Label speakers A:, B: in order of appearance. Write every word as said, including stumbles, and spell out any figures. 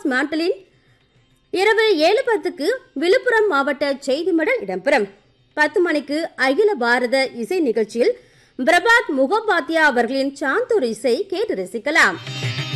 A: Mandolin இரவு ஏழு பத்துக்கு விழுப்புரம் மாவட்ட செய்தி மடல் இடம்பெறும். பத்து மணிக்கு அகில பாரத இசை நிகழ்ச்சியில் பிரபாத் முகோபாத்யா அவர்களின் சாந்தூர் இசை கேட்டு ரசிக்கலாம்.